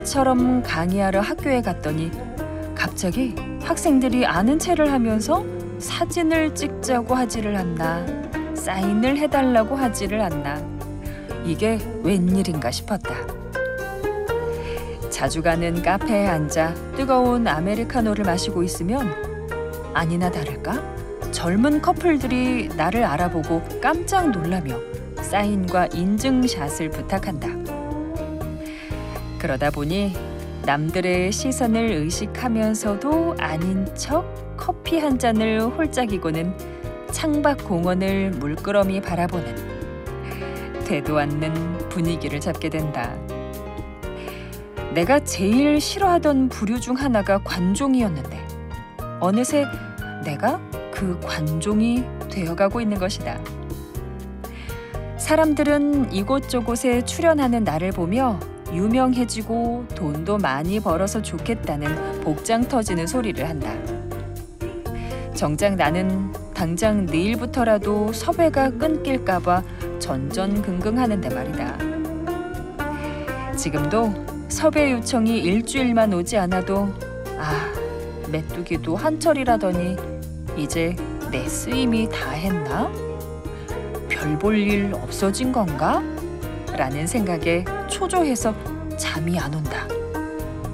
처럼 강의하러 학교에 갔더니 갑자기 학생들이 아는 체를 하면서 사진을 찍자고 하지를 않나, 사인을 해달라고 하지를 않나. 이게 웬일인가 싶었다. 자주 가는 카페에 앉아 뜨거운 아메리카노를 마시고 있으면 아니나 다를까 젊은 커플들이 나를 알아보고 깜짝 놀라며 사인과 인증샷을 부탁한다. 그러다 보니 남들의 시선을 의식하면서도 아닌 척 커피 한 잔을 홀짝이고는 창밖 공원을 물끄러미 바라보는 되도 않는 분위기를 잡게 된다. 내가 제일 싫어하던 부류 중 하나가 관종이었는데 어느새 내가 그 관종이 되어가고 있는 것이다. 사람들은 이곳저곳에 출연하는 나를 보며 유명해지고 돈도 많이 벌어서 좋겠다는 복장 터지는 소리를 한다. 정작 나는 당장 내일부터라도 섭외가 끊길까 봐 전전긍긍하는데 말이다. 지금도 섭외 요청이 일주일만 오지 않아도 메뚜기도 한철이라더니 이제 내 쓰임이 다 했나? 별 볼 일 없어진 건가? 라는 생각에 초조해서 잠이 안 온다.